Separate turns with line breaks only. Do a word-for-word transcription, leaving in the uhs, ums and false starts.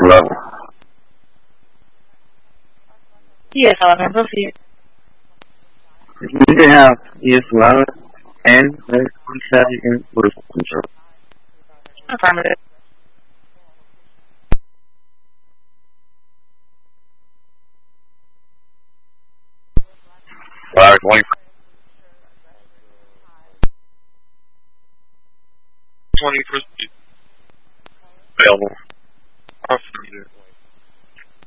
level.
Yes, eleven, proceed.
You need to have E S eleven and twenty-seven in vertical control.
Affirmative.
Fire twenty.
twenty, proceed. Available. Affirmative.